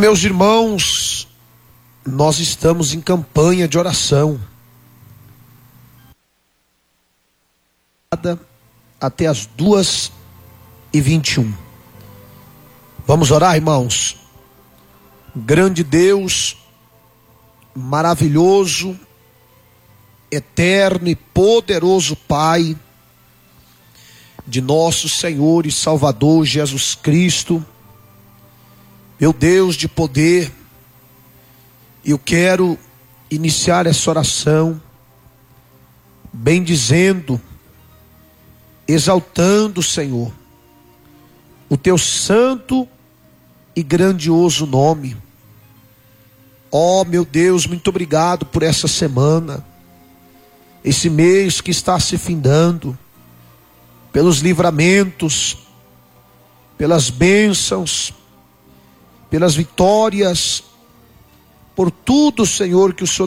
Meus irmãos, nós estamos em campanha de oração. Até as 2h21. Vamos orar, irmãos? Grande Deus, maravilhoso, eterno e poderoso Pai de nosso Senhor e Salvador Jesus Cristo, meu Deus de poder, eu quero iniciar essa oração bendizendo, exaltando, Senhor, o teu santo e grandioso nome. Ó, meu Deus, muito obrigado por essa semana, esse mês que está se findando, pelos livramentos, pelas bênçãos, pelas vitórias, por tudo, Senhor, que o Senhor